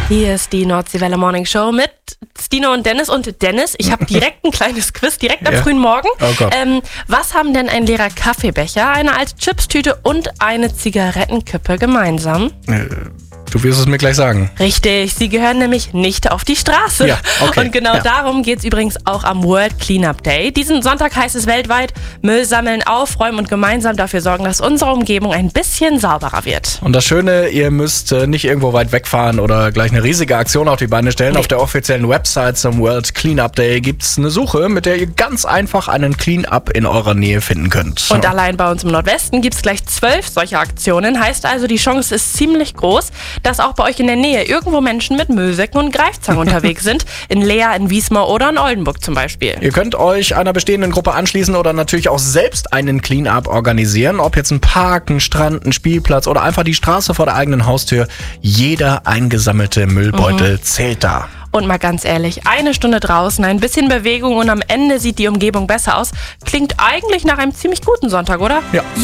Hier ist die Nordseewelle Morning Show mit Stino und Dennis. Und Dennis, ich habe direkt ein kleines Quiz, direkt am frühen Morgen. Oh Gott. Was haben denn ein leerer Kaffeebecher, eine alte Chipstüte und eine Zigarettenkippe gemeinsam? Du wirst es mir gleich sagen. Richtig, sie gehören nämlich nicht auf die Straße. Ja, okay. Und genau darum geht es übrigens auch am World Cleanup Day. Diesen Sonntag heißt es weltweit: Müll sammeln, aufräumen und gemeinsam dafür sorgen, dass unsere Umgebung ein bisschen sauberer wird. Und das Schöne, ihr müsst nicht irgendwo weit wegfahren oder gleich eine riesige Aktion auf die Beine stellen. Nee. Auf der offiziellen Website zum World Cleanup Day gibt es eine Suche, mit der ihr ganz einfach einen Cleanup in eurer Nähe finden könnt. Und allein bei uns im Nordwesten gibt es gleich 12 solcher Aktionen. Heißt also, die Chance ist ziemlich groß, dass auch bei euch in der Nähe irgendwo Menschen mit Müllsäcken und Greifzangen unterwegs sind. In Leer, in Wismar oder in Oldenburg zum Beispiel. Ihr könnt euch einer bestehenden Gruppe anschließen oder natürlich auch selbst einen Cleanup organisieren. Ob jetzt ein Park, ein Strand, ein Spielplatz oder einfach die Straße vor der eigenen Haustür. Jeder eingesammelte Müllbeutel zählt da. Und mal ganz ehrlich, eine Stunde draußen, ein bisschen Bewegung und am Ende sieht die Umgebung besser aus. Klingt eigentlich nach einem ziemlich guten Sonntag, oder? Ja.